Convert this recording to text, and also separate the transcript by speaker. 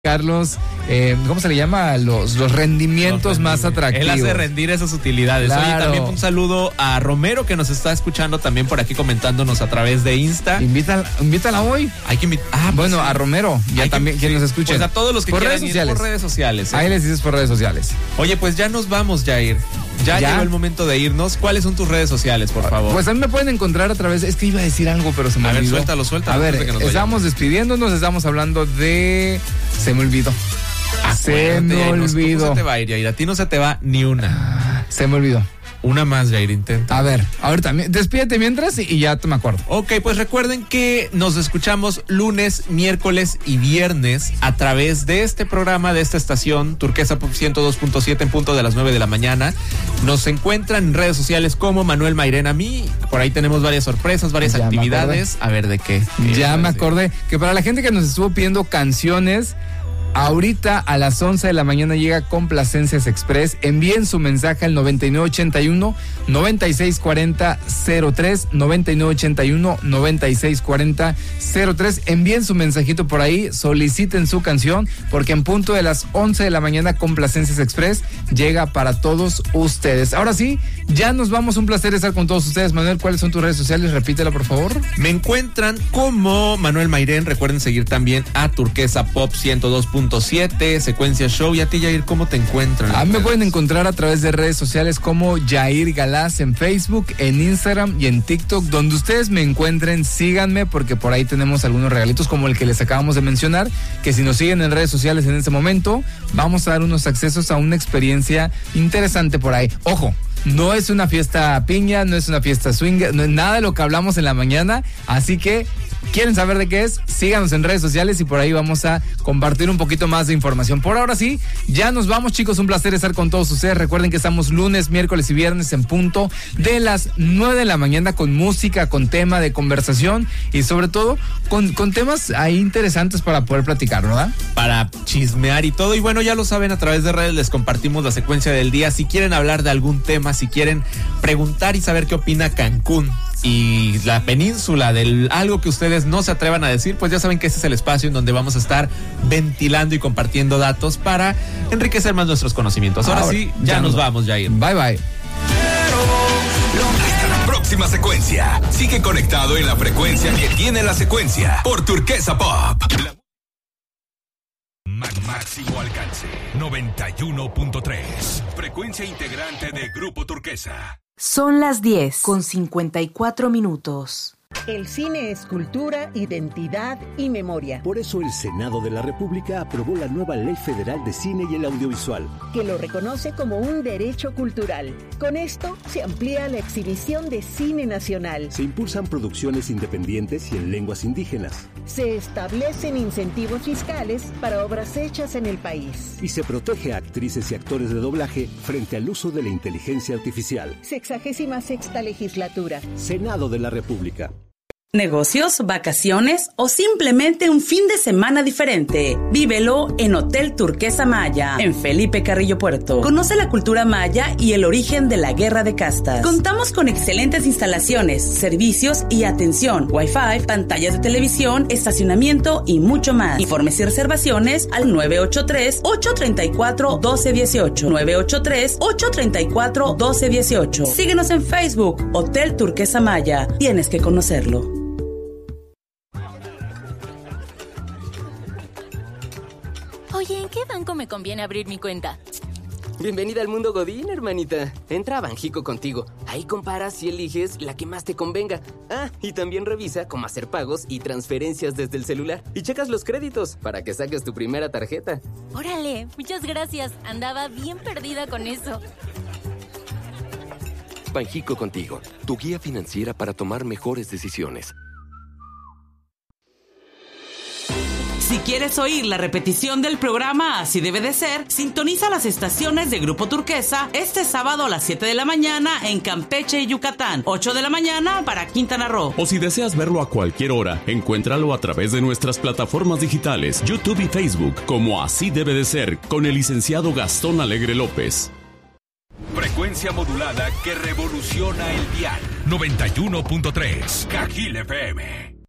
Speaker 1: Carlos, ¿cómo se le llama? Los rendimientos más atractivos.
Speaker 2: Él hace rendir esas utilidades.
Speaker 1: Claro.
Speaker 2: Oye, también un saludo a Romero, que nos está escuchando también por aquí comentándonos a través de Insta.
Speaker 1: Invítala hoy.
Speaker 2: Hay que invitar.
Speaker 1: Bueno, a Romero, ya también, quien nos escuche.
Speaker 2: Pues a todos los que quieran ir por redes sociales.
Speaker 1: Ahí les dices por redes sociales.
Speaker 2: Oye, pues ya nos vamos, Jair. Ya llegó el momento de irnos. ¿Cuáles son tus redes sociales, por favor?
Speaker 1: Pues a mí me pueden encontrar a través, es que iba a decir algo, pero se me olvidó.
Speaker 2: A ver, suéltalo.
Speaker 1: A ver, estamos despidiéndonos, estamos hablando de... Se me olvidó. Se me olvidó.
Speaker 2: ¿Cómo se te va a ir, Jair? A ti no se te va ni una.
Speaker 1: Se me olvidó.
Speaker 2: Una más, Jair, intenta.
Speaker 1: A ver, ahorita, despídete mientras y ya te me acuerdo.
Speaker 2: Ok, pues recuerden que nos escuchamos lunes, miércoles y viernes a través de este programa, de esta estación, Turquesa 102.7 en punto de las 9 de la mañana. Nos encuentran en redes sociales como Manuel Mairén a mí. Por ahí tenemos varias sorpresas, varias actividades. A ver, ¿de qué?
Speaker 1: Ya me acordé que para la gente que nos estuvo pidiendo canciones, ahorita a las 11 de la mañana llega Complacencias Express. Envíen su mensaje al 9981-9640-03, 9981-9640-03. Envíen su mensajito por ahí, soliciten su canción, porque en punto de las 11 de la mañana Complacencias Express llega para todos ustedes. Ahora sí, ya nos vamos. Un placer estar con todos ustedes. Manuel, ¿cuáles son tus redes sociales? Repítela, por favor.
Speaker 2: Me encuentran como Manuel Mairén. Recuerden seguir también a Turquesa Pop 102.7, Secuencia Show. Y a ti, Jair, ¿cómo te encuentran?
Speaker 1: A mí me pueden encontrar a través de redes sociales como Jair Galaz en Facebook, en Instagram y en TikTok. Donde ustedes me encuentren, síganme, porque por ahí tenemos algunos regalitos como el que les acabamos de mencionar, que si nos siguen en redes sociales en este momento, vamos a dar unos accesos a una experiencia interesante por ahí. Ojo, no es una fiesta piña, no es una fiesta swing, no es nada de lo que hablamos en la mañana, así que ¿quieren saber de qué es? Síganos en redes sociales y por ahí vamos a compartir un poquito más de información. Por ahora sí, ya nos vamos, chicos. Un placer estar con todos ustedes. Recuerden que estamos lunes, miércoles y viernes en punto de las 9 de la mañana con música, con tema de conversación y sobre todo con temas ahí interesantes para poder platicar, ¿verdad?
Speaker 2: Para chismear y todo. Y bueno, ya lo saben, a través de redes les compartimos la secuencia del día. Si quieren hablar de algún tema, si quieren preguntar y saber qué opina Cancún y la península de algo que ustedes no se atrevan a decir, pues ya saben que ese es el espacio en donde vamos a estar ventilando y compartiendo datos para enriquecer más nuestros conocimientos. Ahora sí, ya nos vamos, Jair.
Speaker 1: Bye, bye.
Speaker 3: Hasta la próxima secuencia. Sigue conectado en la frecuencia que tiene la secuencia por Turquesa Pop. Máximo alcance 91.3. Frecuencia integrante de Grupo Turquesa.
Speaker 4: Son las 10:54.
Speaker 5: El cine es cultura, identidad y memoria.
Speaker 6: Por eso el Senado de la República aprobó la nueva Ley Federal de Cine y el Audiovisual,
Speaker 5: que lo reconoce como un derecho cultural. Con esto se amplía la exhibición de cine nacional.
Speaker 6: Se impulsan producciones independientes y en lenguas indígenas.
Speaker 5: Se establecen incentivos fiscales para obras hechas en el país.
Speaker 6: Y se protege a actrices y actores de doblaje frente al uso de la inteligencia artificial.
Speaker 5: 66ª legislatura.
Speaker 6: Senado de la República.
Speaker 4: Negocios, vacaciones o simplemente un fin de semana diferente. Vívelo en Hotel Turquesa Maya, en Felipe Carrillo Puerto. Conoce la cultura maya y el origen de la guerra de castas. Contamos con excelentes instalaciones, servicios y atención, Wi-Fi, pantallas de televisión, estacionamiento y mucho más. Informes y reservaciones al 983-834-1218. 983-834-1218. Síguenos en Facebook, Hotel Turquesa Maya. Tienes que conocerlo.
Speaker 7: Oye, ¿en qué banco me conviene abrir mi cuenta?
Speaker 8: Bienvenida al mundo Godín, hermanita. Entra a Banjico contigo. Ahí comparas y eliges la que más te convenga. Ah, y también revisa cómo hacer pagos y transferencias desde el celular. Y checas los créditos para que saques tu primera tarjeta.
Speaker 7: Órale, muchas gracias. Andaba bien perdida con eso.
Speaker 9: Banjico contigo, tu guía financiera para tomar mejores decisiones.
Speaker 4: Si quieres oír la repetición del programa Así Debe de Ser, sintoniza las estaciones de Grupo Turquesa este sábado a las 7 de la mañana en Campeche y Yucatán, 8 de la mañana para Quintana Roo.
Speaker 10: O si deseas verlo a cualquier hora, encuéntralo a través de nuestras plataformas digitales, YouTube y Facebook, como Así Debe de Ser, con el licenciado Gastón Alegre López.
Speaker 3: Frecuencia modulada que revoluciona el dial. 91.3 Cajil FM.